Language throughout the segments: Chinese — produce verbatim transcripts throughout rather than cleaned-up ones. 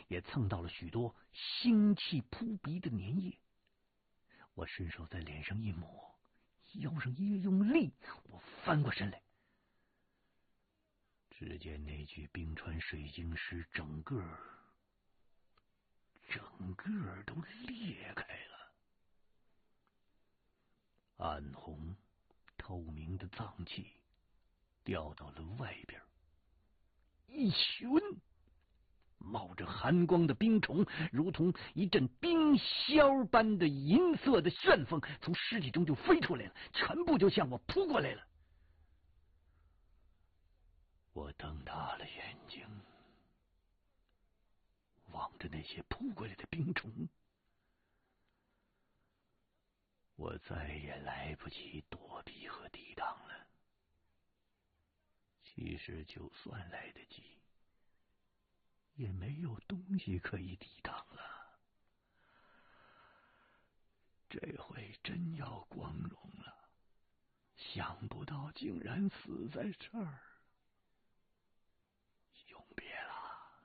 也蹭到了许多腥气扑鼻的粘液。我伸手在脸上一抹，腰上一用力，我翻过身来，只见那具冰川水晶尸整个整个都裂开了，暗红透明的脏器掉到了外边，一群冒着寒光的冰虫，如同一阵冰霄般的银色的旋风，从尸体中就飞出来了，全部就向我扑过来了。我瞪大了眼睛，望着那些扑过来的冰虫，我再也来不及躲避和抵挡了。其实就算来得及，也没有东西可以抵挡了。这回真要光荣了，想不到竟然死在这儿。永别了。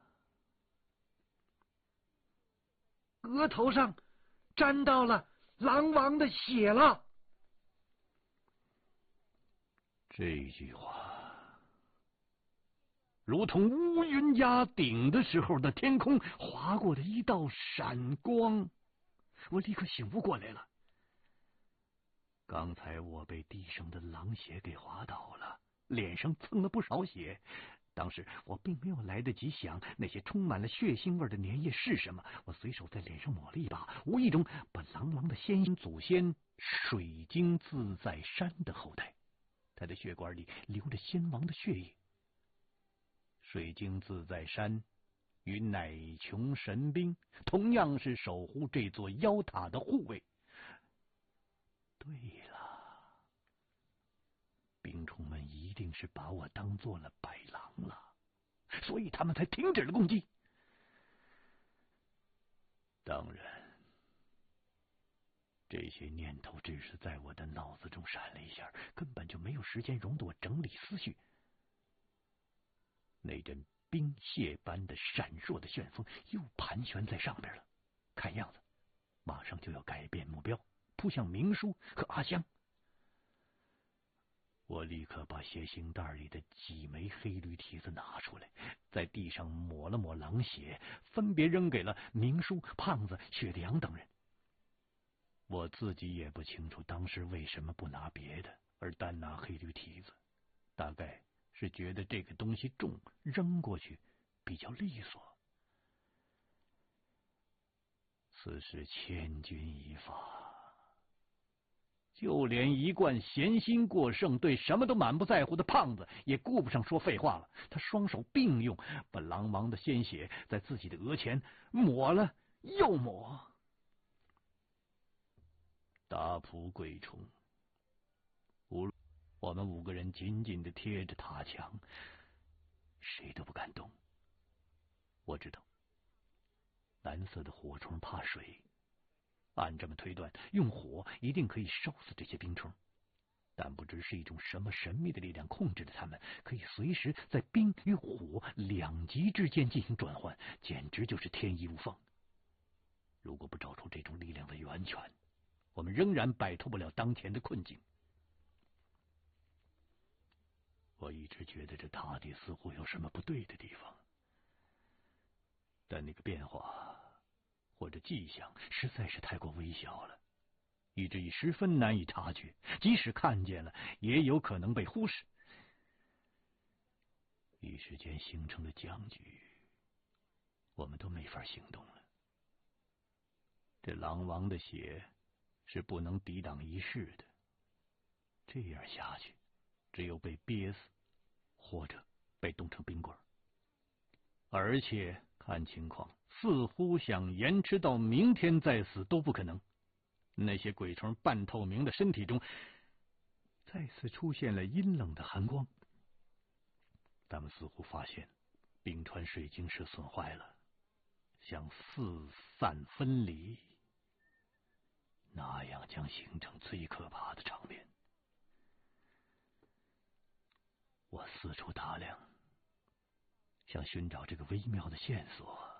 额头上沾到了狼王的血了。 这句话如同乌云压顶的时候的天空划过的一道闪光，我立刻醒悟过来了。刚才我被地上的狼血给划倒了，脸上蹭了不少血。当时我并没有来得及想那些充满了血腥味的粘液是什么，我随手在脸上抹了一把，无意中把狼王的先祖先水晶自在山的后代，他的血管里流着先王的血液。水晶自在山与乃琼神兵同样是守护这座妖塔的护卫。对了，冰虫们一定是把我当做了白狼了，所以他们才停止了攻击。当然，这些念头只是在我的脑子中闪了一下，根本就没有时间容得我整理思绪。那阵冰屑般的闪烁的旋风又盘旋在上边了，看样子马上就要改变目标，扑向明叔和阿香。我立刻把斜行袋里的几枚黑驴蹄子拿出来，在地上抹了抹狼血，分别扔给了明叔、胖子、雪阳等人。我自己也不清楚当时为什么不拿别的，而单拿黑驴蹄子，大概是觉得这个东西重，扔过去比较利索。此时千钧一发，就连一贯闲心过剩、对什么都满不在乎的胖子也顾不上说废话了。他双手并用，把狼王的鲜血在自己的额前抹了又抹。大扑鬼虫，无论我们五个人紧紧的贴着塔墙，谁都不敢动。我知道，蓝色的火虫怕水，按这么推断，用火一定可以烧死这些冰虫。但不知是一种什么神秘的力量控制着他们，可以随时在冰与火两极之间进行转换，简直就是天衣无缝。如果不找出这种力量的源泉，我们仍然摆脱不了当前的困境。我一直觉得这塔底似乎有什么不对的地方，但那个变化或者迹象实在是太过微小了，以至于十分难以察觉，即使看见了，也有可能被忽视。一时间形成了僵局，我们都没法行动了。这狼王的血是不能抵挡一世的，这样下去，只有被憋死，或者被冻成冰棍。而且看情况，似乎想延迟到明天再死都不可能。那些鬼虫半透明的身体中再次出现了阴冷的寒光，他们似乎发现冰川水晶石损坏了，想四散分离，那样将形成最可怕的场面。我四处打量，想寻找这个微妙的线索。